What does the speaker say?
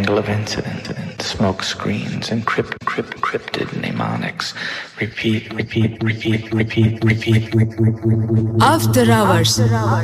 tangle of incident, smoke screens, encrypted mnemonics. Repeat. After hours.